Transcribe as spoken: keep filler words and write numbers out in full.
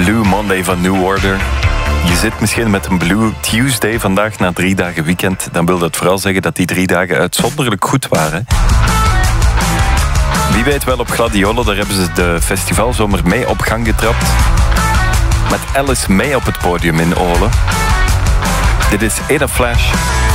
Blue Monday van New Order. Je zit misschien met een Blue Tuesday vandaag na drie dagen weekend. Dan wil dat vooral zeggen dat die drie dagen uitzonderlijk goed waren. Wie weet wel op Gladiolen, daar hebben ze de festivalzomer mee op gang getrapt. Met Alice May op het podium in Olen. Dit is Ada Flash.